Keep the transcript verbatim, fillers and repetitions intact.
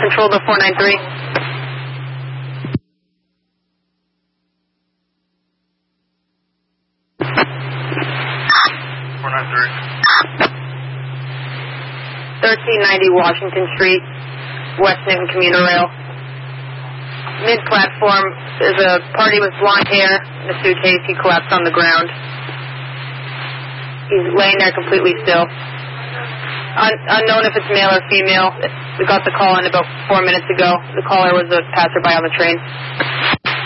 Control to four nine three. four nine three. thirteen ninety Washington Street, West Newton Commuter Rail. Mid-platform, there's a party with blonde hair in a suitcase. He collapsed on the ground. He's laying there completely still. Un unknown if it's male or female. We got the call in about four minutes ago. The caller was a passerby on the train.